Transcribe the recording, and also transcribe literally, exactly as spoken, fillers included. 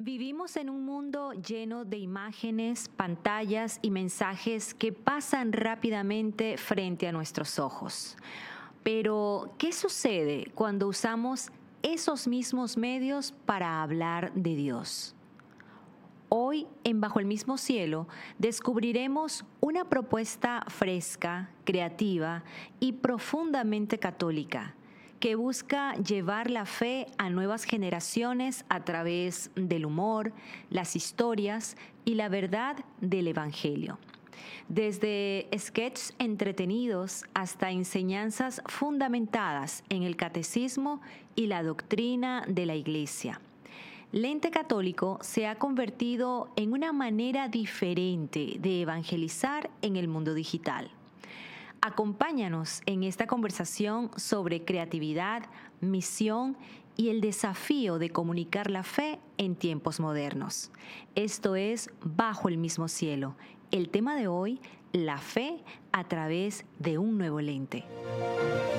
Vivimos en un mundo lleno de imágenes, pantallas y mensajes que pasan rápidamente frente a nuestros ojos. Pero, ¿qué sucede cuando usamos esos mismos medios para hablar de Dios? Hoy, en Bajo el mismo cielo, descubriremos una propuesta fresca, creativa y profundamente católica que busca llevar la fe a nuevas generaciones a través del humor, las historias y la verdad del Evangelio. Desde sketches entretenidos hasta enseñanzas fundamentadas en el catecismo y la doctrina de la Iglesia. Lente Católico se ha convertido en una manera diferente de evangelizar en el mundo digital. Acompáñanos en esta conversación sobre creatividad, misión y el desafío de comunicar la fe en tiempos modernos. Esto es Bajo el mismo cielo. El tema de hoy, la fe a través de un nuevo lente.